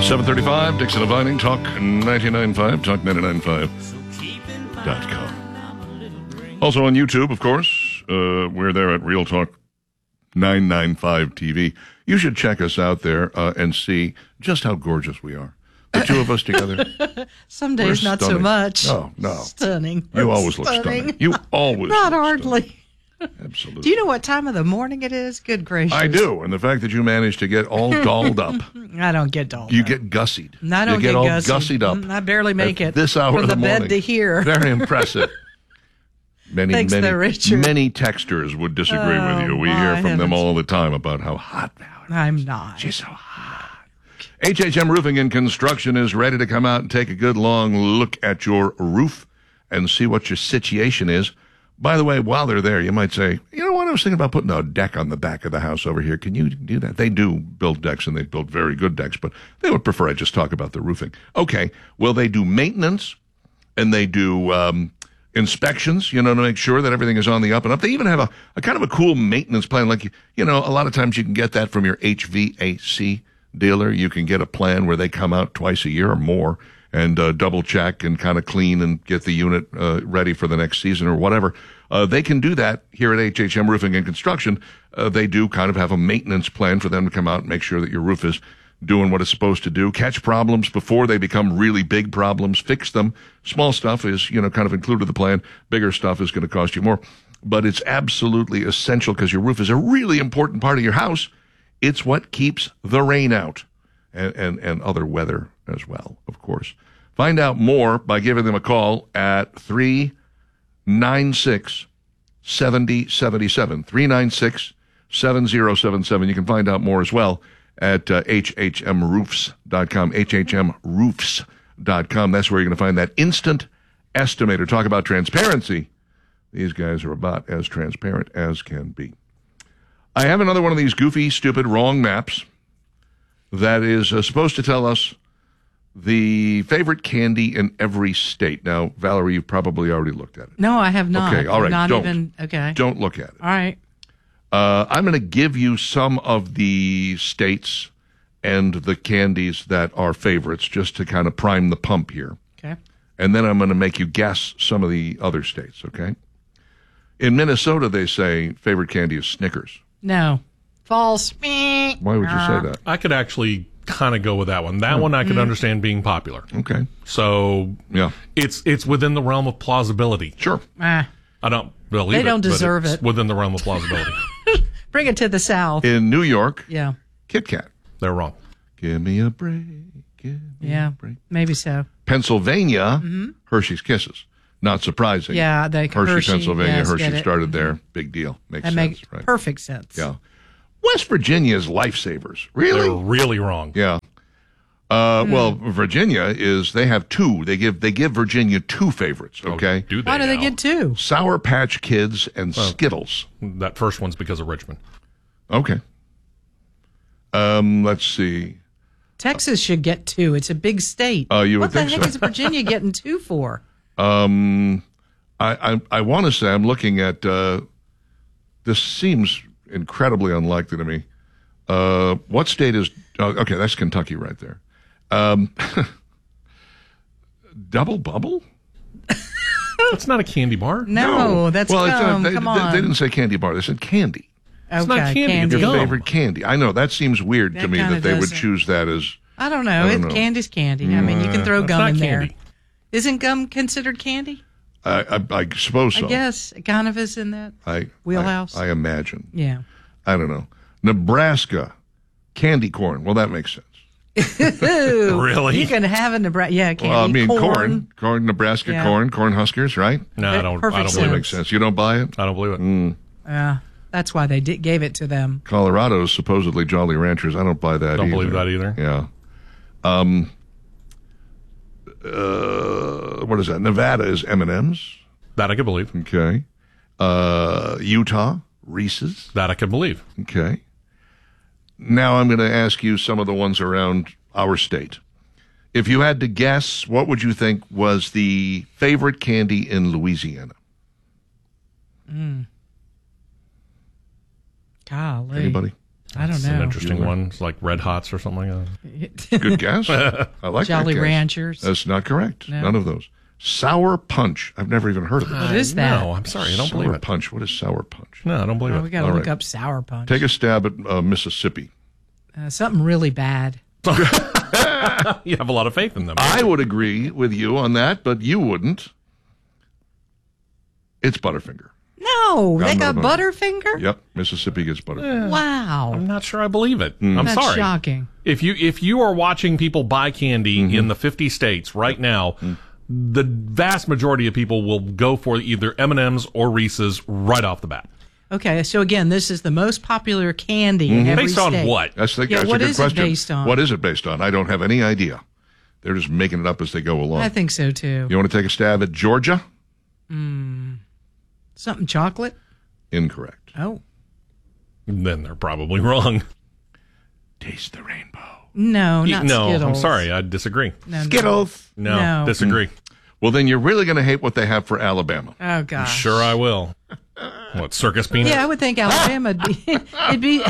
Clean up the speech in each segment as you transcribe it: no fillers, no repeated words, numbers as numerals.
7:35, Dixon and Vining, Talk 99.5, Talk99.5.com. Also on YouTube, of course. We're there at Real Talk 995 TV. You should check us out there and see just how gorgeous we are. The two of us together. Some days not so much. No. Stunning. You always look stunning. You always Not look hardly. stunning. Absolutely. Do you know what time of the morning it is? Good gracious. I do. And the fact that you managed to get all dolled up. I don't get dolled You up. get gussied. I don't you get all gussied up. I barely make it this hour from of the morning. bed to here. Very impressive. Thanks, though, Richard. Many texters would disagree with you. We hear from them all the time about how hot Valerie is. I'm not. She's so hot. HHM Roofing and Construction is ready to come out and take a good long look at your roof and see what your situation is. By the way, while they're there, you might say, you know what, I was thinking about putting a deck on the back of the house over here. Can you do that? They do build decks, and they build very good decks, but they would prefer I just talk about the roofing. Okay, well, they do maintenance, and they do inspections, to make sure that everything is on the up and up. They even have a kind of a cool maintenance plan. Like, a lot of times you can get that from your HVAC dealer. You can get a plan where they come out twice a year or more and double check and kind of clean and get the unit ready for the next season or whatever. They can do that here at HHM Roofing and Construction. They do kind of have a maintenance plan for them to come out and make sure that your roof is doing what it's supposed to do, catch problems before they become really big problems, fix them. Small stuff is, kind of included in the plan. Bigger stuff is going to cost you more. But it's absolutely essential because your roof is a really important part of your house. It's what keeps the rain out and other weather as well, of course. Find out more by giving them a call at 396-7077. 396-7077. You can find out more as well at hhmroofs.com, hhmroofs.com. That's where you're going to find that instant estimator. Talk about transparency. These guys are about as transparent as can be. I have another one of these goofy, stupid, wrong maps that is supposed to tell us the favorite candy in every state. Now, Valerie, you've probably already looked at it. No, I have not. Okay, all right. Okay. Don't look at it. All right. I'm going to give you some of the states and the candies that are favorites just to kind of prime the pump here. Okay. And then I'm going to make you guess some of the other states, okay? In Minnesota, they say favorite candy is Snickers. No. False. Why would you say that? I could actually kind of go with that one. That one I could understand being popular. Okay. So yeah, it's within the realm of plausibility. Sure. I don't believe they don't deserve it. Within the realm of plausibility. Bring it to the South. In New York, yeah, Kit Kat. They're wrong. Give me a break. Give me a break. Maybe so. Pennsylvania, Hershey's Kisses. Not surprising. Yeah, Hershey, Pennsylvania. Yes, Hershey started there. Big deal. Makes sense, right? Perfect sense. Yeah. West Virginia's Lifesavers. Really? They're really wrong. Yeah. Well, Virginia is, they have two. They give Virginia two favorites, okay? Why do they get two? Sour Patch Kids and Skittles. That first one's because of Richmond. Okay. Let's see. Texas should get two. It's a big state. You would what the think heck so. is Virginia getting two for? I want to say I'm looking at, this seems incredibly unlikely to me. What state is, okay, that's Kentucky right there. Double Bubble? That's not a candy bar. No, that's gum. Come on. They didn't say candy bar. They said candy. It's not candy. Candy. Your Gum. favorite candy. I know. That seems weird to me that they would choose that as. I don't know. Candy's candy. I mean, you can throw gum in there. Isn't gum considered candy? I suppose so. I guess it kind of is in that wheelhouse. I imagine. Yeah. I don't know. Nebraska, candy corn. Well, that makes sense. Really? You can have a Nebraska. Yeah, candy. Well, I mean, corn, Nebraska corn huskers, right? No, I don't believe That it. makes sense. You don't buy it? I don't believe it. That's why they gave it to them. Colorado's supposedly Jolly Ranchers. I don't buy that Don't either. believe that either. Yeah. What is that? Nevada is M&M's. That I can believe. Okay. Utah, Reese's. That I can believe. Okay. Now I'm going to ask you some of the ones around our state. If you had to guess, what would you think was the favorite candy in Louisiana? Golly. Anybody? I don't It's an know. interesting one. It's like Red Hots or something like that. Good guess. I like Jolly that guess. Ranchers. That's not correct. No. None of those. Sour Punch. I've never even heard of it. What is that? No, I'm sorry. I don't believe Sour it. Punch. What is Sour Punch? No, I don't believe Oh, we it. got to All look right. up Sour Punch. Take a stab at Mississippi. Something really bad. You have a lot of faith in them. I would agree with you on that, but you wouldn't. It's Butterfinger. No, they I'm got not- Butterfinger? Yep, Mississippi gets Butterfinger. Wow. I'm not sure I believe it. I'm That's sorry. shocking. If you are watching people buy candy in the 50 states right now, the vast majority of people will go for either M&M's or Reese's right off the bat. Okay, so again, this is the most popular candy in every Based on state. what? That's Yeah, a what good is it question. based on? What is it based on? I don't have any idea. They're just making it up as they go along. I think so too. You want to take a stab at Georgia? Something chocolate? Incorrect. Oh. Then they're probably wrong. Taste the rainbow. No, not no, Skittles. I'm sorry. I disagree. No, Skittles. No, No. disagree. Well, then you're really going to hate what they have for Alabama. Oh, gosh. Sure, I will. What, circus peanuts? Yeah, I would think Alabama would be. It'd be.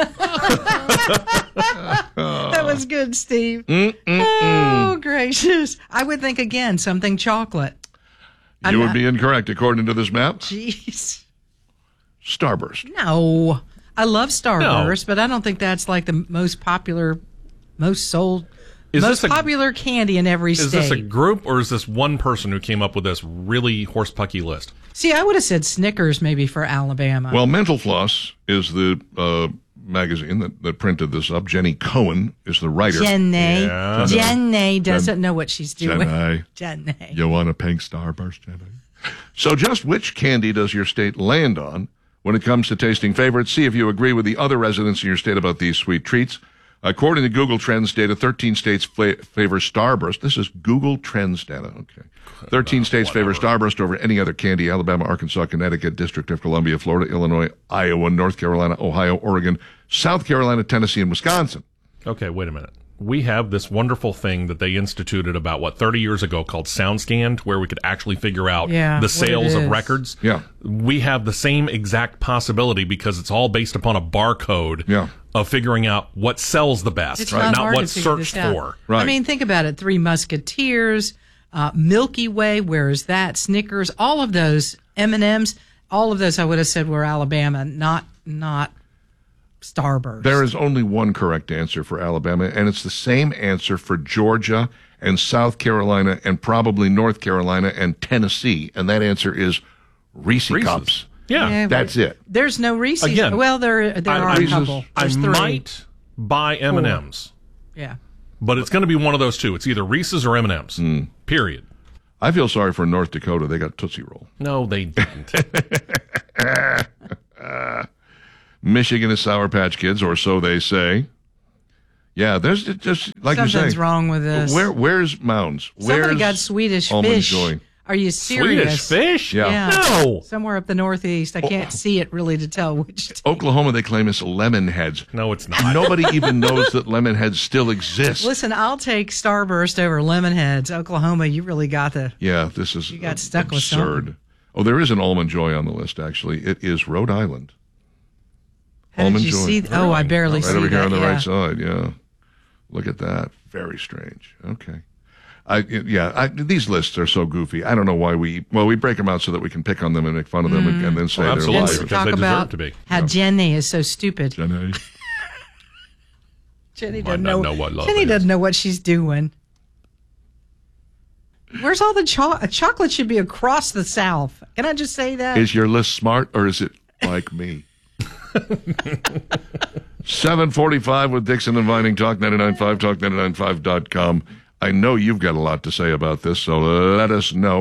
That was good, Steve. Oh, gracious. I would think, again, something chocolate. You would be incorrect according to this map. Jeez. Starburst. No. I love Starburst, but I don't think that's like the most popular, most sold, most popular candy in every state. Is this a group or is this one person who came up with this really horsepucky list? See, I would have said Snickers maybe for Alabama. Well, Mental Floss is the magazine that printed this up. Jenny Cohen is the writer. Jenny. Yeah. Jenny doesn't know what she's doing. Jenny. Jenny. You want a pink Starburst, Jenny? So just which candy does your state land on when it comes to tasting favorites? See if you agree with the other residents in your state about these sweet treats. According to Google Trends data, 13 states favor Starburst. This is Google Trends data. Okay. 13 states favor Starburst over any other candy. Alabama, Arkansas, Connecticut, District of Columbia, Florida, Illinois, Iowa, North Carolina, Ohio, Oregon, South Carolina, Tennessee, and Wisconsin. Okay, wait a minute. We have this wonderful thing that they instituted about, 30 years ago called SoundScan, where we could actually figure out the sales of records. Yeah. We have the same exact possibility because it's all based upon a barcode of figuring out what sells the best, It's right? not Not hard what's to figure searched this out. for. Right. I mean, think about it. Three Musketeers, Milky Way, where is that? Snickers, all of those, M&M's, all of those I would have said were Alabama, not Starburst. There is only one correct answer for Alabama, and it's the same answer for Georgia and South Carolina and probably North Carolina and Tennessee, and that answer is Reese's Cups. Yeah. That's it. There's no Reese's. Again, Well, there are a Reese's- couple. I There's three. might buy M&M's, Yeah. but it's going to be one of those two. It's either Reese's or M&M's, period. I feel sorry for North Dakota. They got Tootsie Roll. No, they didn't. Michigan is Sour Patch Kids, or so they say. Yeah, there's just, like you say. Something's wrong with this. Where's Mounds? Somebody Where's got Swedish Almond fish. Joy? Are you serious? Swedish fish? Yeah. No. Somewhere up the Northeast. I can't see it really to tell which. Oklahoma, they claim it's lemon heads. No, it's not. Nobody even knows that lemon heads still exist. Listen, I'll take Starburst over Lemonheads. Oklahoma, you really got the. Yeah, this is got stuck with absurd. something. Oh, there is an Almond Joy on the list, actually. It is Rhode Island. How Almond did you Joy. see? Oh, I barely Right see over here that. on the yeah. right side, yeah. Look at that. Very strange. Okay. These lists are so goofy. I don't know why we break them out so that we can pick on them and make fun of them and then say Well, they're absolutely. liars. Because Talk they deserve about to be. how Jenny is so stupid. Jenny. Jenny Might doesn't not know. know what love Jenny is. doesn't know what she's doing. Where's all the chocolate? Should be across the South. Can I just say that? Is your list smart or is it like me? 7:45 with Dixon and Vining, Talk 99.5, talk995.com. I know you've got a lot to say about this, so let us know.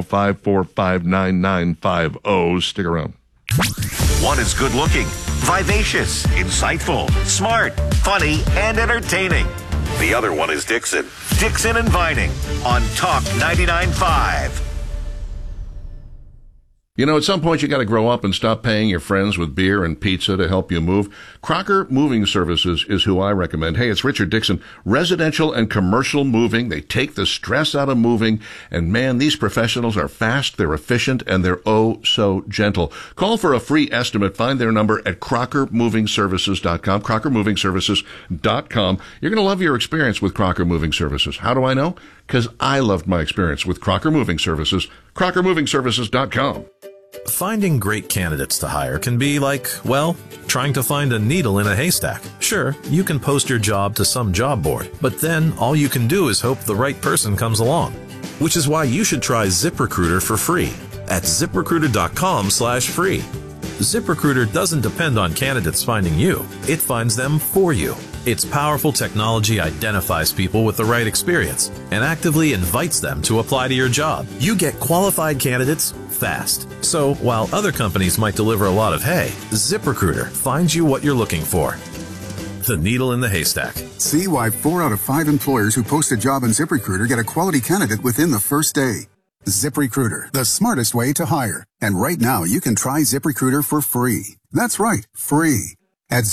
545-9950. Stick around. One is good looking, vivacious, insightful, smart, funny, and entertaining. The other one is Dixon. Dixon and Vining on Talk 99.5. You know, at some point you got to grow up and stop paying your friends with beer and pizza to help you move. Crocker Moving Services is who I recommend. Hey, it's Richard Dixon. Residential and commercial moving. They take the stress out of moving. And man, these professionals are fast, they're efficient, and they're oh so gentle. Call for a free estimate. Find their number at CrockerMovingServices.com, CrockerMovingServices.com. You're going to love your experience with Crocker Moving Services. How do I know? Because I loved my experience with Crocker Moving Services. CrockerMovingServices.com. Finding great candidates to hire can be like, well, trying to find a needle in a haystack. Sure, you can post your job to some job board, but then all you can do is hope the right person comes along. Which is why you should try ZipRecruiter for free at ZipRecruiter.com/free. ZipRecruiter doesn't depend on candidates finding you. It finds them for you. Its powerful technology identifies people with the right experience and actively invites them to apply to your job. You get qualified candidates fast. So while other companies might deliver a lot of hay, ZipRecruiter finds you what you're looking for. The needle in the haystack. See why 4 out of 5 employers who post a job on ZipRecruiter get a quality candidate within the first day. ZipRecruiter, the smartest way to hire. And right now you can try ZipRecruiter for free. That's right, free. At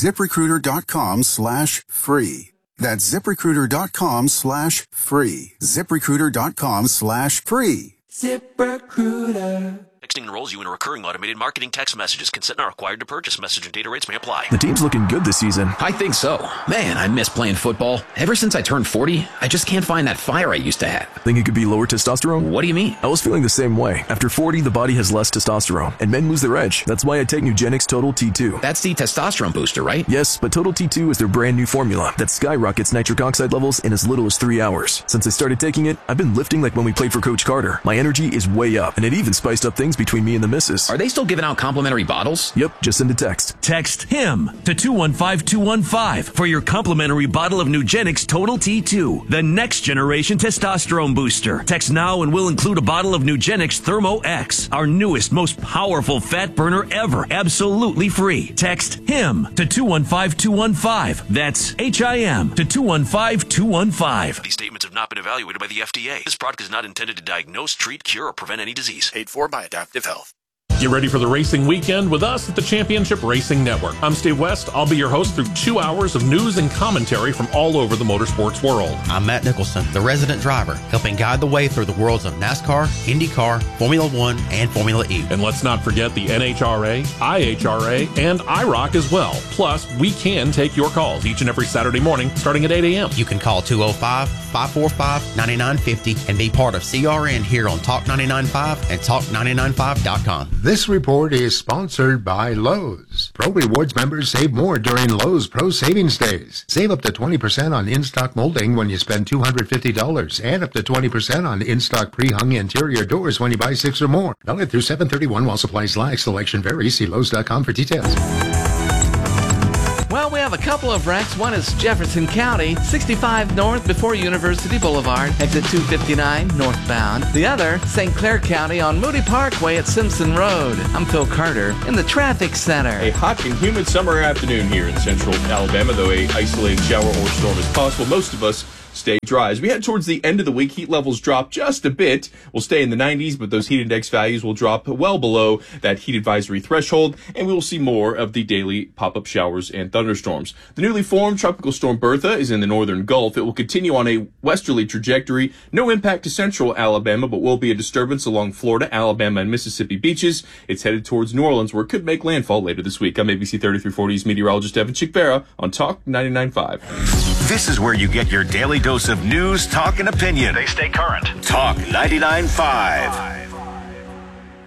ZipRecruiter.com/free. That's ZipRecruiter.com/free. ZipRecruiter.com/free. ZipRecruiter. Texting enrolls you in a recurring automated marketing text messages. Consent not required to purchase. Message and data rates may apply. The team's looking good this season. I think so. Man, I miss playing football. Ever since I turned 40, I just can't find that fire I used to have. Think it could be lower testosterone? What do you mean? I was feeling the same way. After 40, the body has less testosterone, and men lose their edge. That's why I take Nugenix Total T2. That's the testosterone booster, right? Yes, but Total T2 is their brand new formula that skyrockets nitric oxide levels in as little as 3 hours. Since I started taking it, I've been lifting like when we played for Coach Carter. My energy is way up, and it even spiced up things between me and the missus. Are they still giving out complimentary bottles? Yep, just send a text. Text HIM to 215-215 for your complimentary bottle of Nugenix Total T2, the next generation testosterone booster. Text now and we'll include a bottle of Nugenix Thermo X, our newest, most powerful fat burner ever, absolutely free. Text HIM to 215-215. That's HIM to 215-215. These statements have not been evaluated by the FDA. This product is not intended to diagnose, treat, cure, or prevent any disease. Paid for by Adaptive Health. Get ready for the racing weekend with us at the Championship Racing Network. I'm Steve West. I'll be your host through 2 hours of news and commentary from all over the motorsports world. I'm Matt Nicholson, the resident driver, helping guide the way through the worlds of NASCAR, IndyCar, Formula One, and Formula E. And let's not forget the NHRA, IHRA, and IROC as well. Plus, we can take your calls each and every Saturday morning starting at 8 a.m. You can call 205-545-9950 and be part of CRN here on Talk 99.5 and Talk995.com. This report is sponsored by Lowe's. Pro Rewards members save more during Lowe's Pro Savings Days. Save up to 20% on in-stock molding when you spend $250 and up to 20% on in-stock pre-hung interior doors when you buy 6 or more. Valid through 7/31 while supplies last. Selection varies. See Lowe's.com for details. Well, we have a couple of wrecks. One is Jefferson County, 65 north before University Boulevard, exit 259 northbound. The other, St. Clair County on Moody Parkway at Simpson Road. I'm Phil Carter in the traffic center. A hot and humid summer afternoon here in central Alabama, though a isolated shower or storm is possible. Most of us stay dry. As we head towards the end of the week, heat levels drop just a bit. We'll stay in the 90s, but those heat index values will drop well below that heat advisory threshold, and we will see more of the daily pop-up showers and thunderstorms. The newly formed Tropical Storm Bertha is in the northern Gulf. It will continue on a westerly trajectory. No impact to central Alabama, but will be a disturbance along Florida, Alabama, and Mississippi beaches. It's headed towards New Orleans, where it could make landfall later this week. I'm ABC 3340's meteorologist Evan Chickvera on Talk 99.5. This is where you get your daily dose of news, talk, and opinion. They stay current. Talk 99.5.